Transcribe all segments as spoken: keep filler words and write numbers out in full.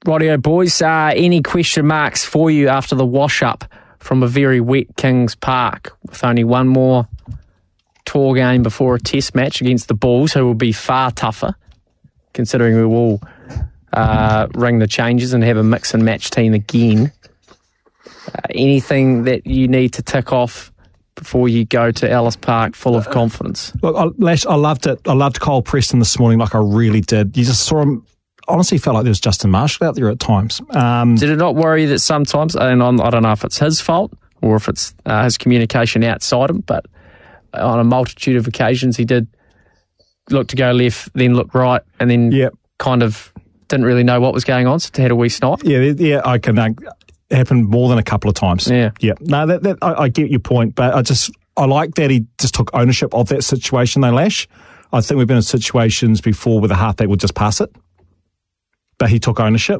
Rightio, boys. Uh, any question marks for you after the wash-up from a very wet Kings Park with only one more tour game before a test match against the Bulls, who will be far tougher, considering we will uh, ring the changes and have a mix and match team again. Uh, anything that you need to tick off before you go to Ellis Park full of confidence? Look, I, Lash, I loved it. I loved Cole Preston this morning, like I really did. You just saw him. Honestly, felt like there was Justin Marshall out there at times. Um, Did it not worry you that sometimes, and I'm, I don't know if it's his fault or if it's uh, his communication outside him, but on a multitude of occasions he did look to go left, then look right, and then yep. kind of didn't really know what was going on, so had a wee snot? Yeah, yeah, I can. Uh, happened more than a couple of times. Yeah, yeah. No, that, that I, I get your point, but I just I like that he just took ownership of that situation. Though, Lash, I think we've been in situations before where the halfback would just pass it. But he took ownership,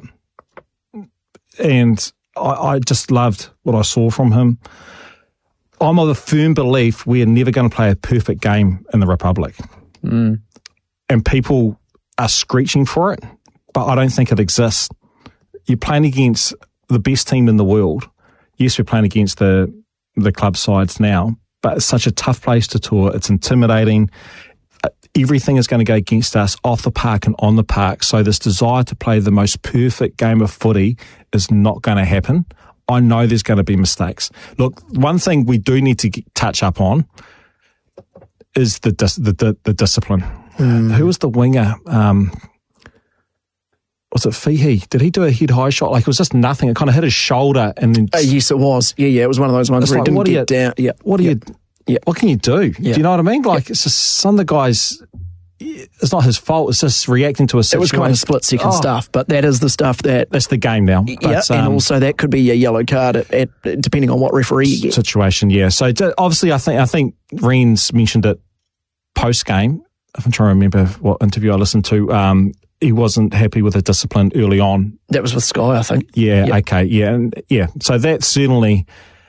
and I, I just loved what I saw from him. I'm of the firm belief we are never going to play a perfect game in the Republic. Mm. And people are screeching for it, but I don't think it exists. You're playing against the best team in the world. Yes, we're playing against the, the club sides now, but it's such a tough place to tour. It's intimidating. Everything is going to go against us off the park and on the park. So this desire to play the most perfect game of footy is not going to happen. I know there's going to be mistakes. Look, one thing we do need to get, touch up on is the dis, the, the, the discipline. Mm. Who was the winger? Um, was it Fihi? Did he do a head-high shot? Like, it was just nothing. It kind of hit his shoulder. And then uh, yes, it was. Yeah, yeah, it was one of those ones where like, it didn't what get you, down. Yeah. What do yeah. you... Yeah, what can you do? Yeah. Do you know what I mean? Like, yeah. it's just some of the guys, it's not his fault. It's just reacting to a situation. It was kind of split second oh. stuff, but that is the stuff that... That's the game now. Yeah, but, and um, also that could be a yellow card at, at, depending on what referee you get. Situation, yeah. So obviously I think I think Reens mentioned it post-game. I'm trying to remember what interview I listened to. Um, he wasn't happy with the discipline early on. That was with Sky, I think. Yeah, yep. okay, yeah. And yeah, so that certainly...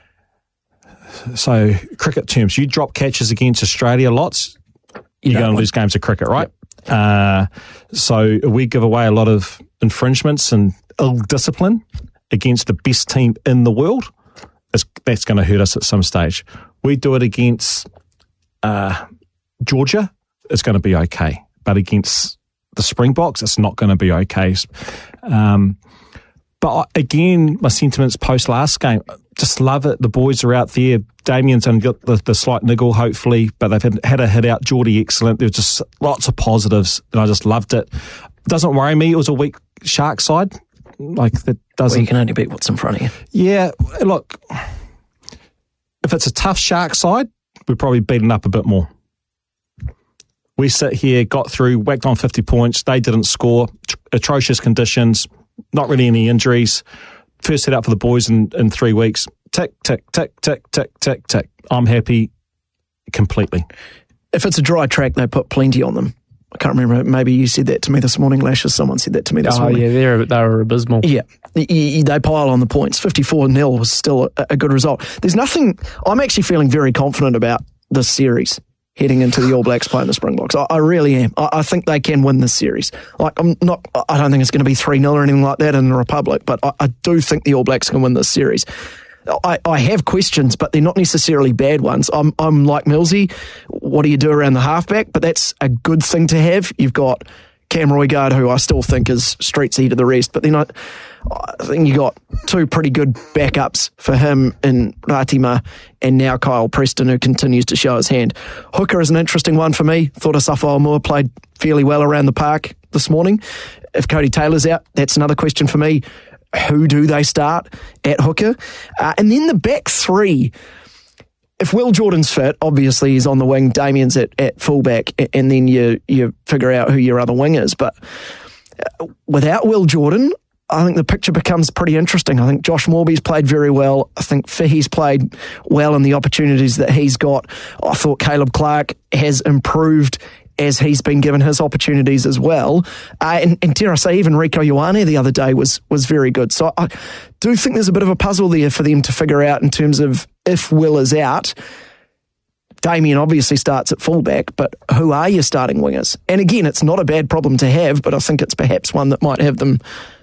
So, cricket terms, you drop catches against Australia lots, you're going to lose games of cricket, right? Yep. Uh, so, we give away a lot of infringements and ill discipline against the best team in the world. It's, that's going to hurt us at some stage. We do it against uh, Georgia, it's going to be okay. But against the Springboks, it's not going to be okay. Um, but again, my sentiments post last game, just love it. The boys are out there. Damien's only got the, the slight niggle, hopefully, but they've had, had a hit out. Geordie, excellent. There's just lots of positives, and I just loved it. Doesn't worry me. It was a weak Shark side. Like, that doesn't... Well, you can only beat what's in front of you. Yeah, look, if it's a tough Shark side, we're probably beaten up a bit more. We sit here, got through, whacked on fifty points. They didn't score. Atrocious conditions. Not really any injuries. First hit out for the boys in, in three weeks. Tick, tick, tick, tick, tick, tick, tick. I'm happy completely. If it's a dry track, they put plenty on them. I can't remember. Maybe you said that to me this morning, Lash, or someone said that to me this oh, morning. Oh, yeah, they're, they were abysmal. Yeah, they pile on the points. fifty-four nil was still a, a good result. There's nothing... I'm actually feeling very confident about this series heading into the All Blacks playing the Springboks. I, I really am. I, I think they can win this series. Like, I'm not. I don't think it's going to be three nil or anything like that in the Republic, but I, I do think the All Blacks can win this series. I, I have questions, but they're not necessarily bad ones. I'm, I'm like Millsy. What do you do around the halfback? But that's a good thing to have. You've got Cam Roigard, who I still think is streets eat of the rest, but then I, I think you got two pretty good backups for him in Ratima and now Kyle Preston, who continues to show his hand. Hooker is an interesting one for me. Thought Asafa Moore played fairly well around the park this morning. If Cody Taylor's out, that's another question for me. Who do they start at hooker? Uh, and then the back three. If Will Jordan's fit, obviously he's on the wing, Damien's at, at fullback, and then you you figure out who your other wing is. But without Will Jordan, I think the picture becomes pretty interesting. I think Josh Morby's played very well. I think Fihi's played well in the opportunities that he's got. I thought Caleb Clark has improved as he's been given his opportunities as well. Uh, and, and dare I say, even Rico Ioane the other day was was very good. So I do think there's a bit of a puzzle there for them to figure out in terms of if Will is out. Damien obviously starts at fullback, but who are your starting wingers? And again, it's not a bad problem to have, but I think it's perhaps one that might have them